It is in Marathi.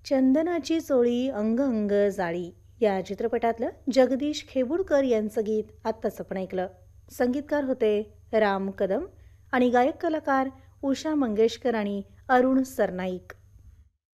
चंदनाची चोळी अंग अंग जाळी या चित्रपटातलं जगदीश खेबुडकर यांचं गीत आत्ताच आपण ऐकलं. संगीतकार होते राम कदम आणि गायक कलाकार उषा मंगेशकर आणि अरुण सरनाईक.